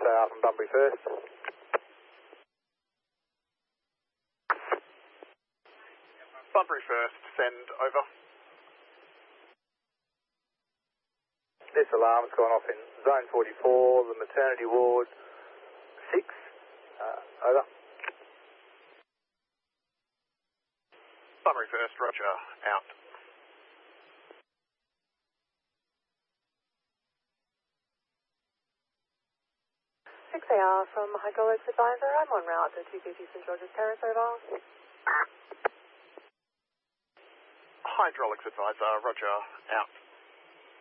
6AR from Bunbury First. Bunbury First, send over. This alarm's gone off in zone 44, the maternity ward 6. Over. Bunbury First, roger, out. AR from Hydraulics Advisor. I'm en route to 250 St George's Terrace, over. Hydraulics Advisor, roger, out.